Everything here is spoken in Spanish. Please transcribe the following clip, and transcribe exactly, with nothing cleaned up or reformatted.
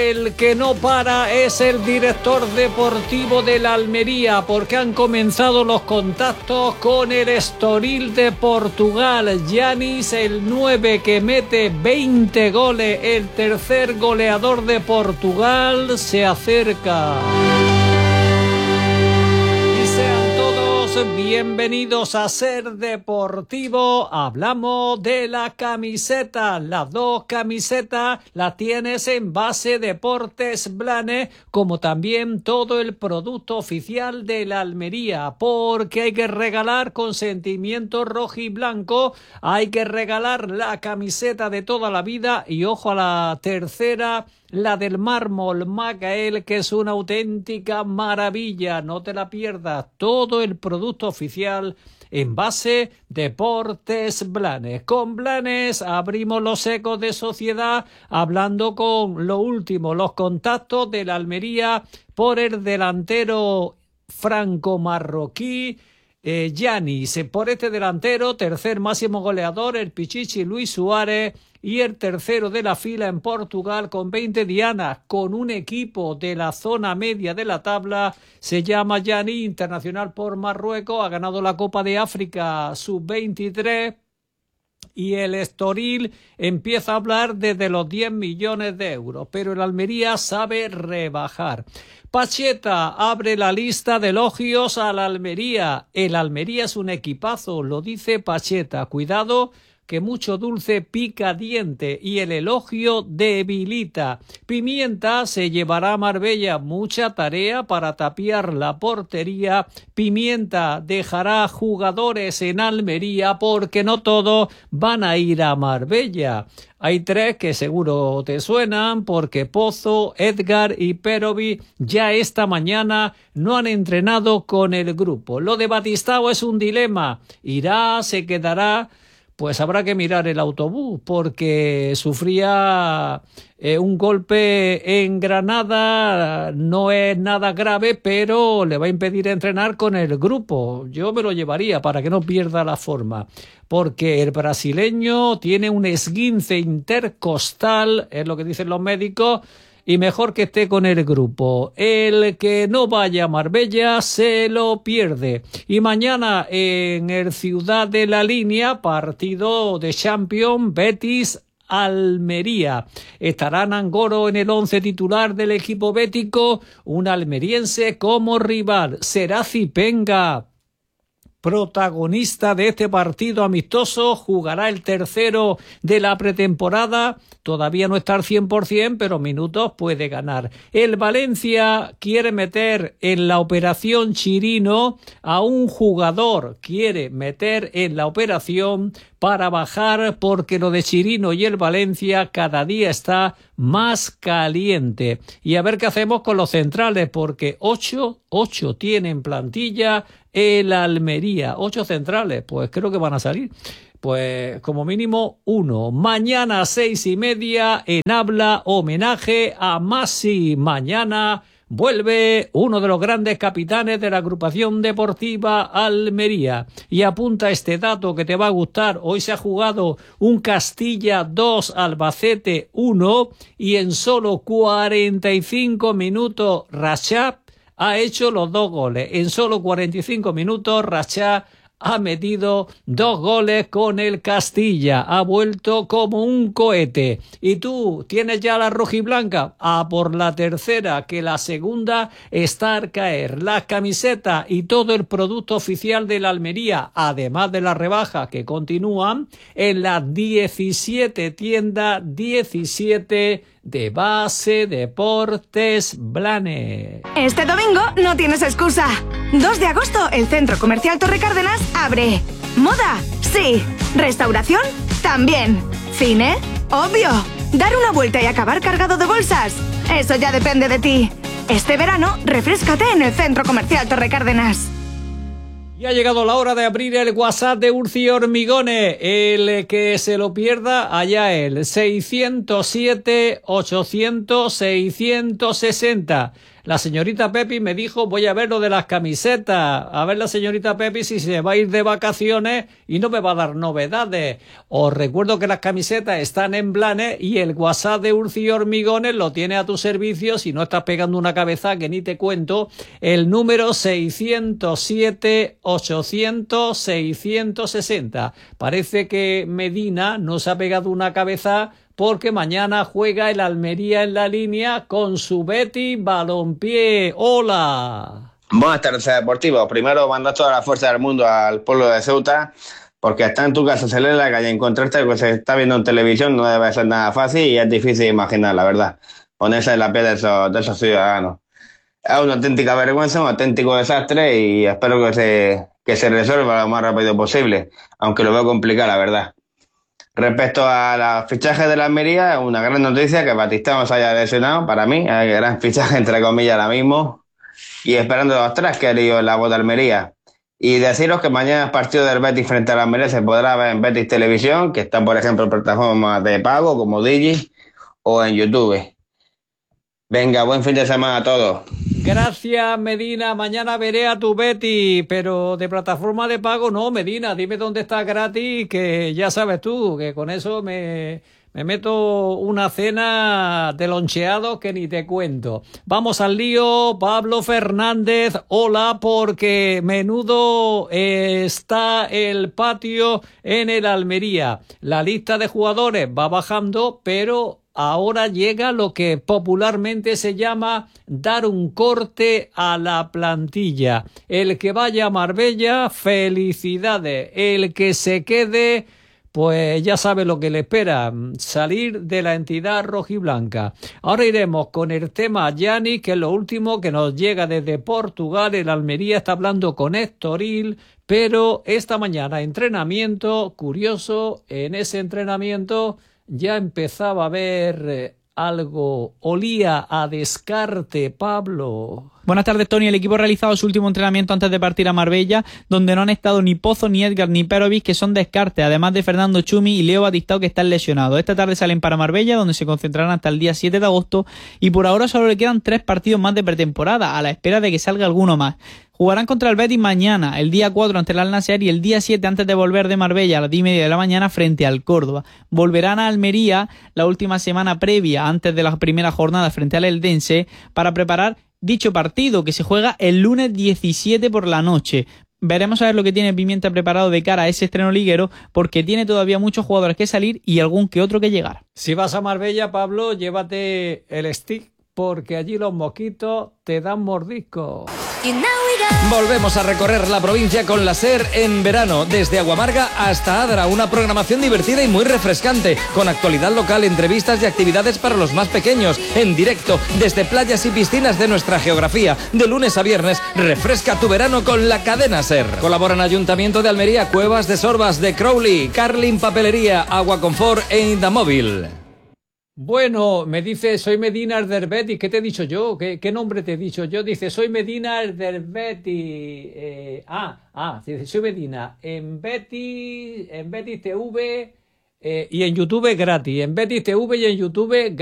El que no para es el director deportivo de la Almería, porque han comenzado los contactos con el Estoril de Portugal. Yanis, el nueve que mete veinte goles, el tercer goleador de Portugal, se acerca. Bienvenidos a Ser Deportivo. Hablamos de la camiseta. Las dos camisetas las tienes en Base Deportes Blanes, como también todo el producto oficial de la Almería, porque hay que regalar con sentimiento rojo y blanco. Hay que regalar la camiseta de toda la vida y ojo a la tercera, la del mármol Macael, que es una auténtica maravilla. No te la pierdas. Todo el producto oficial en Base Deportes Blanes. Con Blanes abrimos los ecos de sociedad, hablando con lo último, los contactos de la Almería por el delantero franco-marroquí Eh, Yanis, por este delantero, tercer máximo goleador, el Pichichi Luis Suárez, y el tercero de la fila en Portugal con veinte dianas, con un equipo de la zona media de la tabla. Se llama Yanis, internacional por Marruecos, ha ganado la Copa de África sub veintitrés. Y el Estoril empieza a hablar desde los diez millones de euros, pero el Almería sabe rebajar. Pacheta abre la lista de elogios a la Almería. El Almería es un equipazo, lo dice Pacheta. Cuidado, que mucho dulce pica diente y el elogio debilita. Pimienta se llevará a Marbella, mucha tarea para tapiar la portería. Pimienta dejará jugadores en Almería porque no todos van a ir a Marbella. Hay tres que seguro te suenan porque Pozo, Edgar y Perovi ya esta mañana no han entrenado con el grupo. Lo de Batistao es un dilema. ¿Irá, se quedará? Pues habrá que mirar el autobús porque sufría eh, un golpe en Granada. No es nada grave, pero le va a impedir entrenar con el grupo. Yo me lo llevaría para que no pierda la forma, porque el brasileño tiene un esguince intercostal, es lo que dicen los médicos, y mejor que esté con el grupo. El que no vaya a Marbella se lo pierde. Y mañana en el Ciudad de la Línea, partido de Champions, Betis Almería. Estará Nangoro en el once titular del equipo bético, un almeriense como rival. Será Zipenga protagonista de este partido amistoso, jugará el tercero de la pretemporada, todavía no está al cien por ciento, pero minutos puede ganar. El Valencia quiere meter en la operación Chirino a un jugador, quiere meter en la operación para bajar, porque lo de Chirino y el Valencia cada día está más caliente. Y a ver qué hacemos con los centrales, porque ocho, ocho tienen plantilla el Almería. Ocho centrales, pues creo que van a salir. Pues como mínimo uno. Mañana a seis y media en Habla, homenaje a Masi. Mañana vuelve uno de los grandes capitanes de la agrupación deportiva Almería. Y apunta este dato que te va a gustar. Hoy se ha jugado un Castilla dos, Albacete uno, y en solo cuarenta y cinco minutos Rachab ha hecho los dos goles. En solo cuarenta y cinco minutos Rachab ha metido dos goles con el Castilla. Ha vuelto como un cohete. ¿Y tú tienes ya la rojiblanca? A por la tercera, que la segunda está al caer. Las camisetas y todo el producto oficial de la Almería, además de las rebajas que continúan, en las diecisiete tiendas, diecisiete de Base Deportes Blanes. Este domingo no tienes excusa. dos de agosto, el Centro Comercial Torre Cárdenas abre. ¿Moda? Sí. ¿Restauración? También. ¿Cine? Obvio. ¿Dar una vuelta y acabar cargado de bolsas? Eso ya depende de ti. Este verano, refréscate en el Centro Comercial Torre Cárdenas. Y ha llegado la hora de abrir el WhatsApp de Urci Hormigones. El que se lo pierda, allá él. seiscientos siete, ochocientos, seiscientos sesenta. La señorita Pepi me dijo, voy a ver lo de las camisetas, a ver la señorita Pepi si se va a ir de vacaciones y no me va a dar novedades. Os recuerdo que las camisetas están en Blanes y el WhatsApp de Urci Hormigones lo tiene a tu servicio si no estás pegando una cabeza que ni te cuento, el número seiscientos siete, ochocientos, seiscientos sesenta. Parece que Medina nos ha pegado una cabeza porque mañana juega el Almería en la línea con su Betis Balompié. ¡Hola! Buenas tardes, deportivos. Primero, mandar toda la fuerza del mundo al pueblo de Ceuta, porque estar en tu casa, salir a la calle, encontrarte lo que se está viendo en televisión no debe ser nada fácil y es difícil imaginar, la verdad, ponerse en la piel de esos, de esos ciudadanos. Es una auténtica vergüenza, un auténtico desastre y espero que se, que se resuelva lo más rápido posible, aunque lo veo complicado, la verdad. Respecto a los fichajes de la Almería, es una gran noticia que Batista no se haya lesionado, para mí, es el gran fichaje entre comillas ahora mismo, y esperando los tres que he leído en la voz de Almería. Y deciros que mañana el partido del Betis frente a la Almería se podrá ver en Betis Televisión, que está por ejemplo en plataformas de pago como Digi o en YouTube. Venga, buen fin de semana a todos. Gracias, Medina. Mañana veré a tu Betty, pero de plataforma de pago no, Medina. Dime dónde está gratis, que ya sabes tú, que con eso me, me meto una cena de loncheado que ni te cuento. Vamos al lío. Pablo Fernández, hola, porque menudo está el patio en el Almería. La lista de jugadores va bajando, pero ahora llega lo que popularmente se llama dar un corte a la plantilla. El que vaya a Marbella, felicidades. El que se quede, pues ya sabe lo que le espera, salir de la entidad rojiblanca. Ahora iremos con el tema Gianni, que es lo último que nos llega desde Portugal. El Almería está hablando con Estoril, pero esta mañana entrenamiento, curioso, en ese entrenamiento ya empezaba a ver eh, algo, olía a descarte, Pablo. Buenas tardes, Tony. El equipo ha realizado su último entrenamiento antes de partir a Marbella, donde no han estado ni Pozo, ni Edgar, ni Perovic, que son descartes, además de Fernando Chumi y Leo Batistao, que están lesionados. Esta tarde salen para Marbella, donde se concentrarán hasta el día siete de agosto, y por ahora solo le quedan tres partidos más de pretemporada, a la espera de que salga alguno más. Jugarán contra el Betis mañana, el día cuatro ante el Al-Nassr y el día siete antes de volver de Marbella a las diez y media de la mañana frente al Córdoba. Volverán a Almería la última semana previa, antes de la primera jornada frente al Eldense, para preparar dicho partido, que se juega el lunes diecisiete por la noche. Veremos a ver lo que tiene Pimienta preparado de cara a ese estreno liguero, porque tiene todavía muchos jugadores que salir y algún que otro que llegar. Si vas a Marbella, Pablo, llévate el stick, porque allí los mosquitos te dan mordisco. Volvemos a recorrer la provincia con la SER en verano, desde Aguamarga hasta Adra, una programación divertida y muy refrescante, con actualidad local, entrevistas y actividades para los más pequeños, en directo, desde playas y piscinas de nuestra geografía. De lunes a viernes, refresca tu verano con la cadena SER. Colaboran Ayuntamiento de Almería, Cuevas de Sorbas, de Crowley, Carlin Papelería, Agua Confort e Indamóvil. Bueno, me dice, soy Medina el del Betis. ¿Qué te he dicho yo? ¿Qué, qué nombre te he dicho yo? Dice, soy Medina el del Betis. Eh, ah, ah, dice, soy Medina. En Betis, en Betis T V eh, y en YouTube gratis. En Betis T V y en YouTube